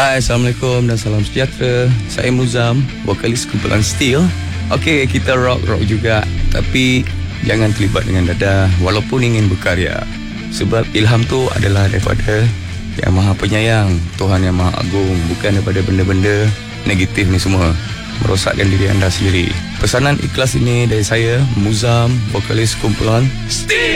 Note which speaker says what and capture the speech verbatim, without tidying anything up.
Speaker 1: Hai, Assalamualaikum dan salam sejahtera. Saya Muzam, vokalis kumpulan Steel. Okey, kita rock-rock juga, tapi jangan terlibat dengan dadah walaupun ingin berkarya. Sebab ilham tu adalah daripada Yang Maha Penyayang, Tuhan Yang Maha Agung, bukan daripada benda-benda negatif ni semua, merosakkan diri anda sendiri. Pesanan ikhlas ini dari saya, Muzam, vokalis kumpulan Steel.